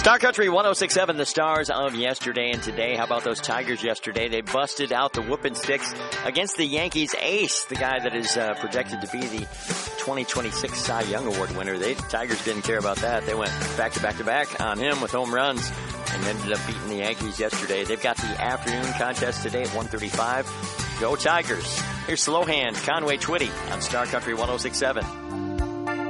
Star Country 106.7, the stars of yesterday and today. How about those Tigers yesterday? They busted out the whooping sticks against the Yankees ace, the guy that is projected to be the 2026 Cy Young Award winner. Tigers didn't care about that. They went back-to-back-to-back on him with home runs and ended up beating the Yankees yesterday. They've got the afternoon contest today at 1:35. Go Tigers. Here's Slow Hand, Conway Twitty on Star Country 106.7.